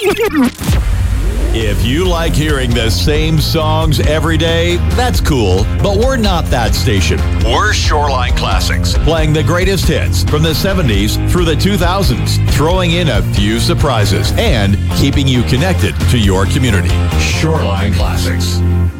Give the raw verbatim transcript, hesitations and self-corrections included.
If you like hearing the same songs every day, that's cool, but we're not that station. We're Shoreline Classics, playing the greatest hits from the seventies through the two thousands, throwing in a few surprises, and keeping you connected to your community. Shoreline Classics.